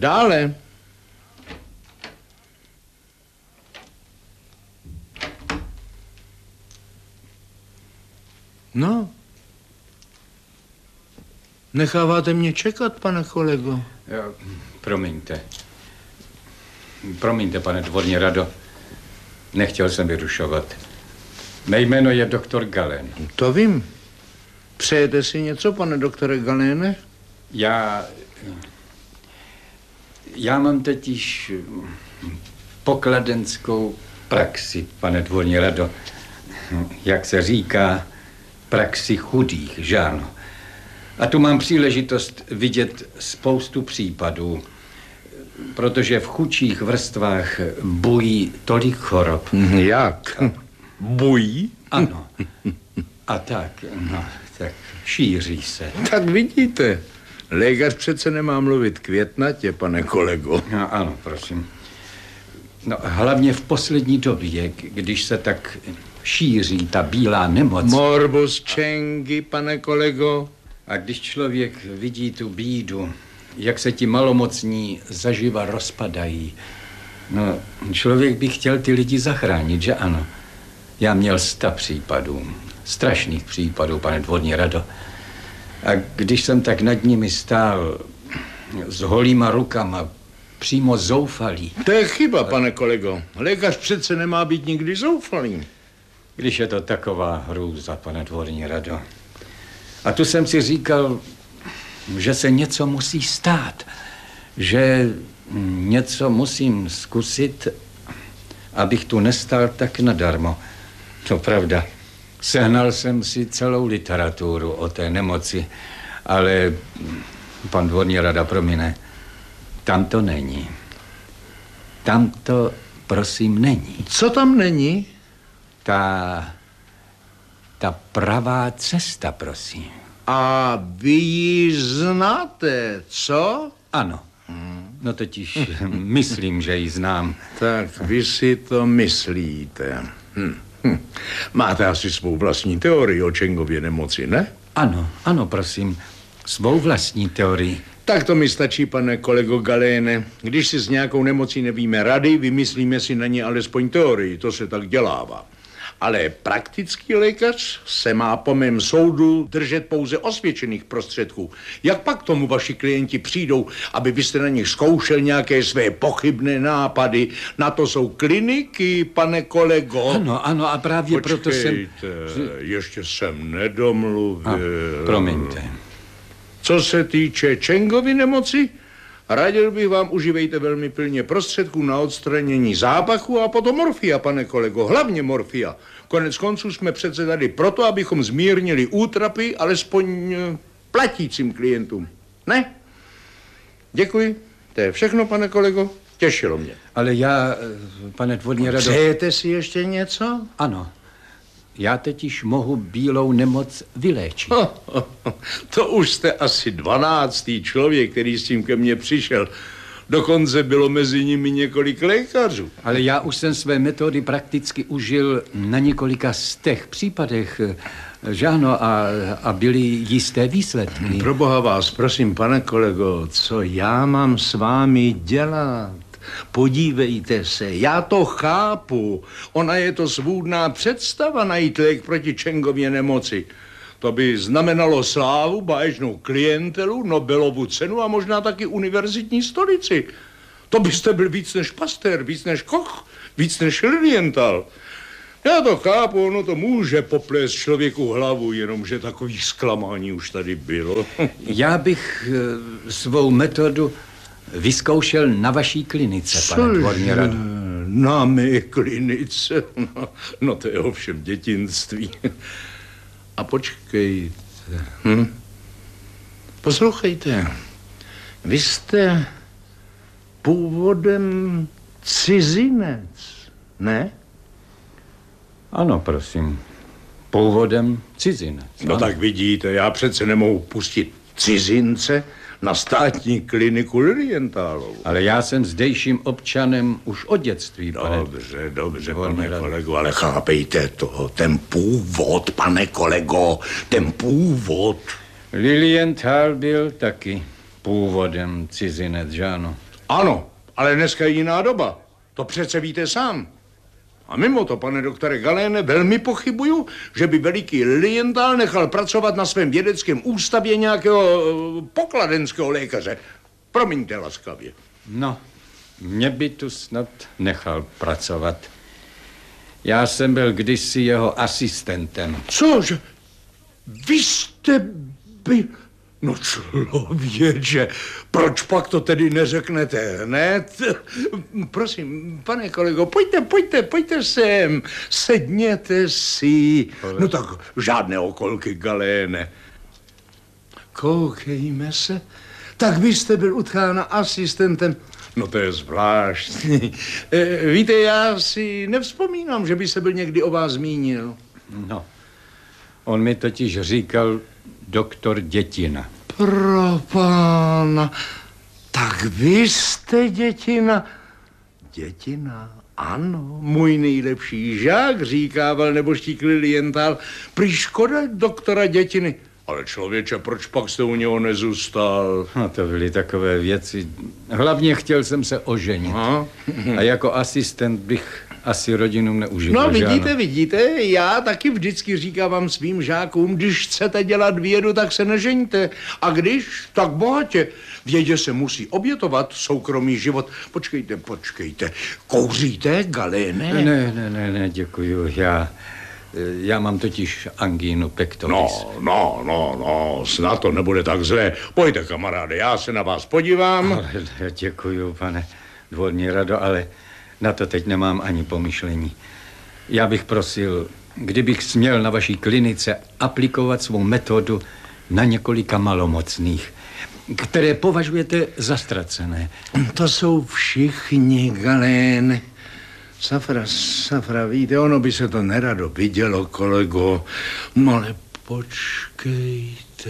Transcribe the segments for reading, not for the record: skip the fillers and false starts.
Dále. No. Necháváte mě čekat, pane kolego? Jo, promiňte. Promiňte, pane dvorní rado. Nechtěl jsem vyrušovat. Mé jméno je doktor Galen. To vím. Přejete si něco, pane doktore Galéne? Já mám totiž pokladenskou praxi, pane dvorní rado. Jak se říká, praxi chudých, že ano. A tu mám příležitost vidět spoustu případů, protože v chudších vrstvách bují tolik chorob. Jak? Bují? Ano. A tak, no, tak šíří se. Tak vidíte, lékař přece nemá mluvit květnatě, pane kolego. No, ano, prosím. No, hlavně v poslední době, když se tak šíří ta bílá nemoc. Morbus Cengi, pane kolego. A když člověk vidí tu bídu, jak se ti malomocní zaživa rozpadají, no, člověk by chtěl ty lidi zachránit, že ano. Já měl 100 případů, strašných případů, pane dvorní rado. A když jsem tak nad nimi stál s holýma rukama, přímo zoufalý. To je chyba, pane kolego. Lékař přece nemá být nikdy zoufalý. Když je to taková hrůza, pane dvorní rado. A tu jsem si říkal, že se něco musí stát, že něco musím zkusit, abych tu nestál tak nadarmo. To pravda. Sehnal jsem si celou literaturu o té nemoci, ale pan dvorní rada promine, tam to není. Tam to, prosím, není. Co tam není? Ta pravá cesta, prosím. A vy ji znáte, co? Ano. No totiž myslím, že ji znám. Tak vy si to myslíte. Máte asi svou vlastní teorii o Cengově nemoci, ne? Ano, prosím. Svou vlastní teorii. Tak to mi stačí, pane kolego Galéne. Když si s nějakou nemocí nevíme rady, vymyslíme si na ní alespoň teorii. To se tak dělává. Ale praktický lékař se má po mém soudu držet pouze osvědčených prostředků. Jak pak tomu vaši klienti přijdou, aby byste na nich zkoušel nějaké své pochybné nápady? Na to jsou kliniky, pane kolego. Ano, a právě proto jsem... Ještě jsem nedomluvil. Promiňte. Co se týče Cengovy nemoci, radil bych vám, užívejte velmi pilně prostředků na odstranění zápachu a potom morfia, pane kolego, hlavně morfia. Konec konců jsme přece tady proto, abychom zmírnili útrapy alespoň platícím klientům. Ne? Děkuji. To je všechno, pane kolego. Těšilo mě. Ale já, pane dvorní rado... Přejete si ještě něco? Ano. Já totiž mohu bílou nemoc vyléčit. To už jste asi 12. člověk, který s tím ke mně přišel. Dokonce bylo mezi nimi několik lékařů. Ale já už jsem své metody prakticky užil na několika z těch případech, že ano, a byly jisté výsledky. Proboha vás, prosím, pane kolego, co já mám s vámi dělat? Podívejte se, já to chápu. Ona je to svůdná představa najít lék proti Cengově nemoci. To by znamenalo slávu, báječnou klientelu, Nobelovu cenu a možná taky univerzitní stolici. To byste byl víc než Pasteur, víc než Koch, víc než Lilienthal. Já to chápu, ono to může poplést člověku hlavu, jenomže takových zklamání už tady bylo. Já bych svou metodu vyzkoušel na vaší klinice, pane dvorní rado. Na mé klinice? No to je ovšem dětinství. A počkejte. Poslouchejte. Vy jste původem cizinec, ne? Ano, prosím. Původem cizinec. No tak vidíte, já přece nemohu pustit cizince na státní kliniku Lilienthalovou. Ale já jsem zdejším občanem už od dětství, pane. Dobře, pane kolego, ale chápejte to, ten původ, pane kolego, ten původ. Lilienthal byl taky původem cizinec, že ano? Ano, ale dneska je jiná doba. To přece víte sám. A mimo to, pane doktore Galéne, velmi pochybuju, že by veliký Lilienthal nechal pracovat na svém vědeckém ústavě nějakého pokladenského lékaře. Promiňte laskavě. No, mě by tu snad nechal pracovat. Já jsem byl kdysi jeho asistentem. Cože? Vy jste byl... No člověče, proč pak to tedy neřeknete hned? Prosím, pane kolego, pojďte sem, sedněte si. No tak žádné okolky, Galéne. Koukejme se. Tak vy jste byl u Tchána asistentem. No to je zvláštní. Víte, já si nevzpomínám, že by se byl někdy o vás zmínil. No, on mi totiž říkal doktor Dětina. Pro pána, tak vy jste Dětina. Dětina, ano, můj nejlepší žák, říkával nebožtík Lilienthal. Prý škoda doktora Dětiny. Ale člověče, proč pak jste u něho nezůstal? No to byly takové věci. Hlavně chtěl jsem se oženit. A jako asistent bych asi rodinu neužil. No vidíte, já taky vždycky říkávám svým žákům, když chcete dělat vědu, tak se nežeňte. A když, tak bohatě. Vědě se musí obětovat soukromý život. Počkejte. Kouříte, Galéne? Ne, děkuju. Já mám totiž angínu pectoris. No, snad to nebude tak zlé. Pojďte, kamaráde, já se na vás podívám. Ale děkuju, pane dvorní rado, ale na to teď nemám ani pomyšlení. Já bych prosil, kdybych směl na vaší klinice aplikovat svou metodu na několika malomocných, které považujete za ztracené. To jsou všichni, Galéne. Safra, víte, ono by se to nerado vidělo, kolego. No ale počkejte.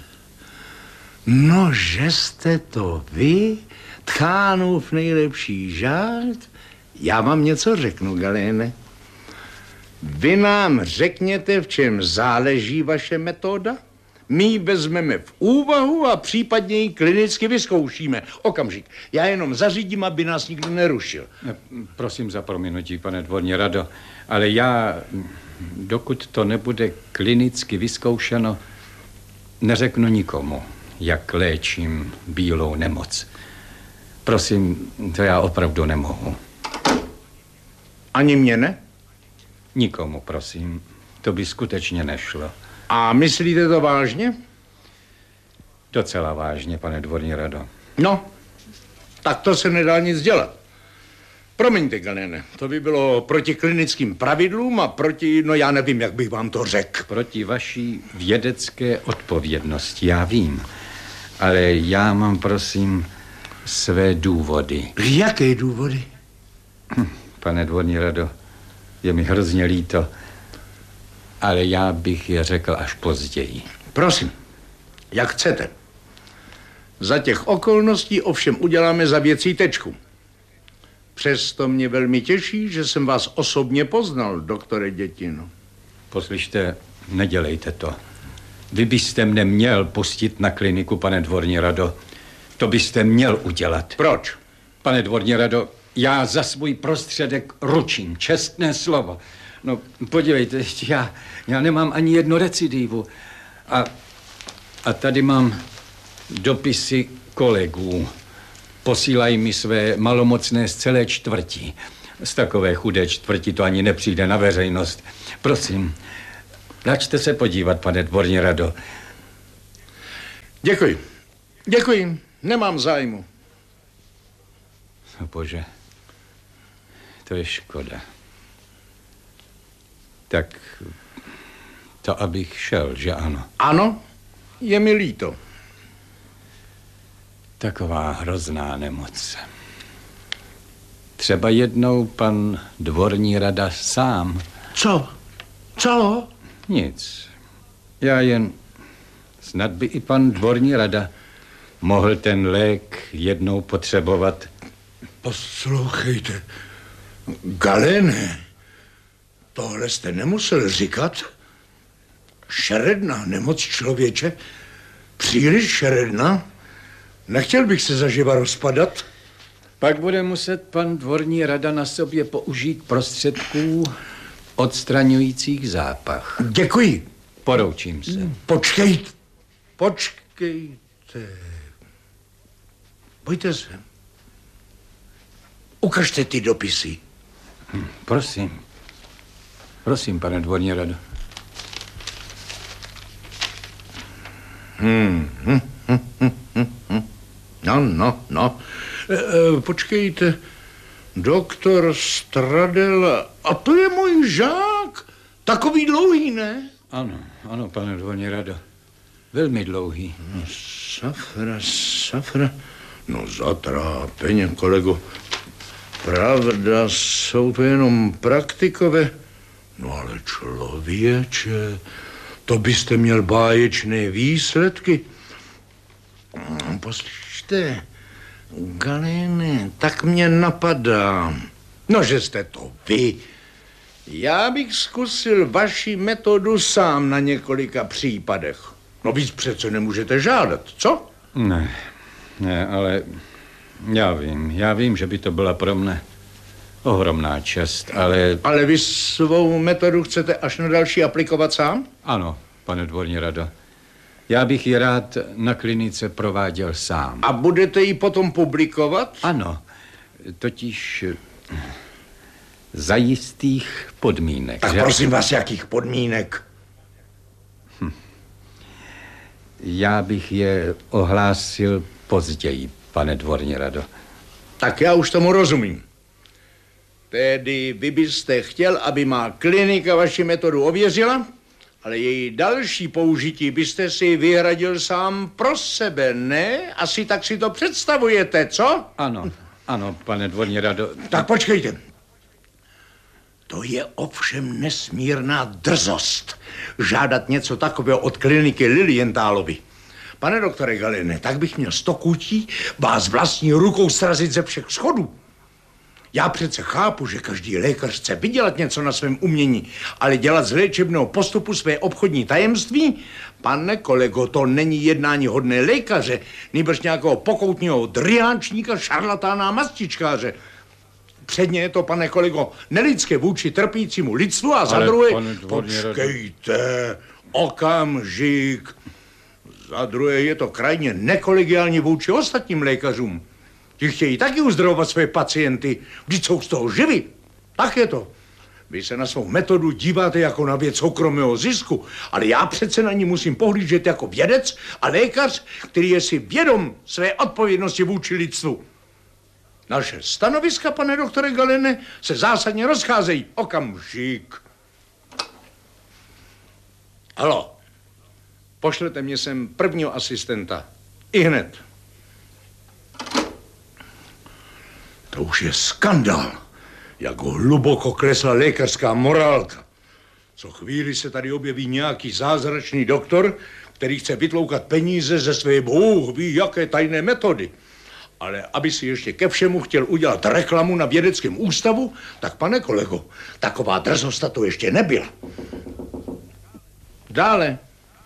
No, že jste to vy, Tchánův nejlepší žák? Já vám něco řeknu, Galéne. Vy nám řekněte, v čem záleží vaše metoda? My ji vezmeme v úvahu a případně ji klinicky vyzkoušíme. Okamžik. Já jenom zařídím, aby nás nikdo nerušil. Prosím za prominutí, pane dvorní rado, ale já, dokud to nebude klinicky vyzkoušeno, neřeknu nikomu, jak léčím bílou nemoc. Prosím, to já opravdu nemohu. Ani mě ne? Nikomu, prosím. To by skutečně nešlo. A myslíte to vážně? Docela vážně, pane dvorní rado. No, tak to se nedá nic dělat. Promiňte, Galéne, to by bylo proti klinickým pravidlům a proti, no já nevím, jak bych vám to řekl. Proti vaší vědecké odpovědnosti, já vím. Ale já mám, prosím, své důvody. Jaké důvody? Pane dvorní rado, je mi hrozně líto, ale já bych je řekl až později. Prosím, jak chcete. Za těch okolností ovšem uděláme za věcí tečku. Přesto mě velmi těší, že jsem vás osobně poznal, doktore Dětino. Poslyšte, nedělejte to. Vy byste mne měl pustit na kliniku, pane dvorní rado. To byste měl udělat. Proč? Pane dvorní rado, já za svůj prostředek ručím, čestné slovo. No, podívejte, já nemám ani jednu recidivu. A tady mám dopisy kolegů. Posílají mi své malomocné z celé čtvrti. Z takové chudé čtvrti to ani nepřijde na veřejnost. Prosím, račte se podívat, pane dvorní rado. Děkuji, nemám zájmu. No bože, to je škoda. Tak to abych šel, že ano? Ano, je mi líto. Taková hrozná nemoc. Třeba jednou pan dvorní rada sám. Co? Nic. Já jen snad by i pan dvorní rada mohl ten lék jednou potřebovat. Poslouchejte, Galéne, tohle jste nemusel říkat. Šeredná nemoc, člověče. Příliš šeredná. Nechtěl bych se zaživa rozpadat. Pak bude muset pan dvorní rada na sobě použít prostředků odstraňujících zápach. Děkuji. Poroučím se. Počkejte. Pojďte sem. Ukažte ty dopisy. Prosím. Prosím, pane dvorní rado. No. Počkejte. Doktor Stradel. A to je můj žák? Takový dlouhý, ne? Ano, pane dvorní rado. Velmi dlouhý. No, safra. No, zatrápeně, kolego. Pravda, jsou to jenom praktikové. No, ale člověče, to byste měl báječné výsledky. Poslyšte, Galene, tak mě napadá. No, že jste to vy. Já bych zkusil vaši metodu sám na několika případech. No, víc přece nemůžete žádat, co? Ne, ale já vím, že by to byla pro mne ohromná čest, ale... Ale vy svou metodu chcete až na další aplikovat sám? Ano, pane dvorní rado. Já bych ji rád na klinice prováděl sám. A budete ji potom publikovat? Ano, totiž za jistých podmínek. Tak prosím vás, jakých podmínek? Já bych je ohlásil později, pane dvorní rado. Tak já už tomu rozumím. Tedy vy byste chtěl, aby má klinika vaši metodu ověřila, ale její další použití byste si vyhradil sám pro sebe, ne? Asi tak si to představujete, co? Ano, pane dvorní rado. Tak počkejte. To je ovšem nesmírná drzost žádat něco takového od kliniky Lilienthalovy. Pane doktore Galene, tak bych měl 100 kůtí vás vlastní rukou srazit ze všech schodů. Já přece chápu, že každý lékař chce vydělat něco na svém umění, ale dělat z léčebného postupu své obchodní tajemství? Pane kolego, to není jednání hodné lékaře, nýbrž nějakého pokoutního dryáčníka, šarlatána a mastičkáře. Předně je to, pane kolego, nelidské vůči trpícímu lidstvu a za druhé... Počkejte, okamžik. Za druhé je to krajně nekolegiální vůči ostatním lékařům. Ti chtějí taky uzdravovat své pacienty, vždyť jsou z toho živi. Tak je to. Vy se na svou metodu díváte jako na věc soukromého zisku, ale já přece na ní musím pohlížet jako vědec a lékař, který je si vědom své odpovědnosti vůči lidstvu. Naše stanoviska, pane doktore Galene, se zásadně rozcházejí. Okamžik. Halo. Pošlete mě sem prvního asistenta. Ihned. To už je skandál, jak hluboko klesla lékařská morálka. Co chvíli se tady objeví nějaký zázračný doktor, který chce vytloukat peníze ze své bůh ví jaké tajné metody. Ale aby si ještě ke všemu chtěl udělat reklamu na vědeckém ústavu, tak pane kolego, taková drzost to ještě nebyla. Dále.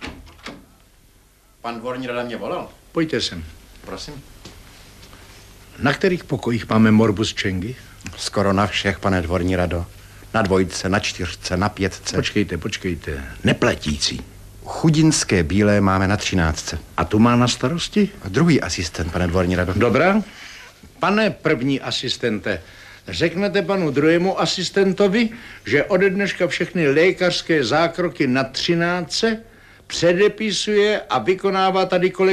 Pan dvorní rada mě volal. Pojďte sem. Prosím. Na kterých pokojích máme morbus Čengy? Skoro na všech, pane dvorní rado. Na 2, na 4, na 5. Počkejte. Neplatící. Chudinské bílé máme na 13. A tu má na starosti? Druhý asistent, pane dvorní rado. Dobrá. Pane první asistente, řeknete panu druhému asistentovi, že ode dneška všechny lékařské zákroky na 13 předepisuje a vykonává tady